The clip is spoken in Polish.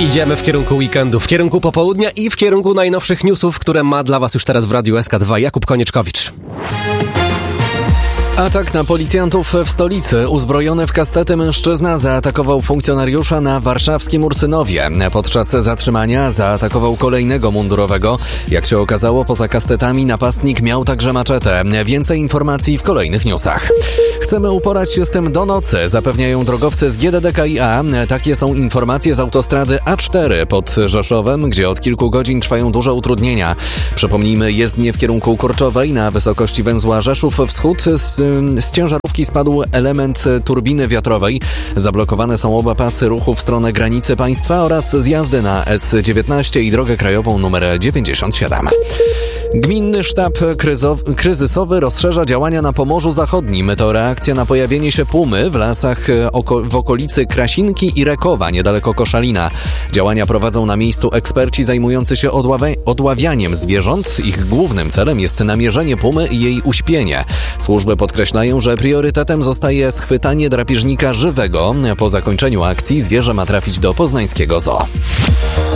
Idziemy w kierunku weekendu, w kierunku popołudnia i w kierunku najnowszych newsów, które ma dla Was już teraz w Radiu SK2 Jakub Konieczkowicz. Atak na policjantów w stolicy. Uzbrojony w kastety mężczyzna zaatakował funkcjonariusza na warszawskim Ursynowie. Podczas zatrzymania zaatakował kolejnego mundurowego. Jak się okazało, poza kastetami napastnik miał także maczetę. Więcej informacji w kolejnych newsach. Chcemy uporać się z tym do nocy, zapewniają drogowcy z GDDKiA. Takie są informacje z autostrady A4 pod Rzeszowem, gdzie od kilku godzin trwają duże utrudnienia. Przypomnijmy, jezdnie w kierunku Korczowej na wysokości węzła Rzeszów Wschód. Z ciężarówki spadł element turbiny wiatrowej. Zablokowane są oba pasy ruchu w stronę granicy państwa oraz zjazdy na S19 i drogę krajową nr 97. Gminny Sztab Kryzysowy rozszerza działania na Pomorzu Zachodnim. To reakcja na pojawienie się pumy w lasach w okolicy Krasinki i Rekowa, niedaleko Koszalina. Działania prowadzą na miejscu eksperci zajmujący się odławianiem zwierząt. Ich głównym celem jest namierzenie pumy i jej uśpienie. Służby podkreślają, że priorytetem zostaje schwytanie drapieżnika żywego. Po zakończeniu akcji zwierzę ma trafić do poznańskiego zoo.